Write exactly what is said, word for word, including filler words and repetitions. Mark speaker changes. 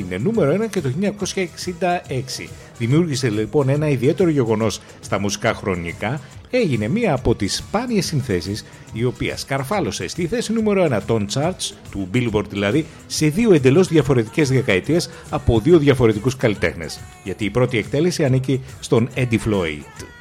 Speaker 1: έμεινε νούμερο ένα και το χίλια εννιακόσια εξήντα έξι. Δημιούργησε λοιπόν ένα ιδιαίτερο γεγονός στα μουσικά χρονικά. Έγινε μία από τις σπάνιες συνθέσεις η οποία σκαρφάλωσε στη θέση νούμερο ένα των charts, του Billboard δηλαδή, σε δύο εντελώς διαφορετικές δεκαετίες από δύο διαφορετικούς καλλιτέχνες. Γιατί η πρώτη εκτέλεση ανήκει στον Eddie Floyd.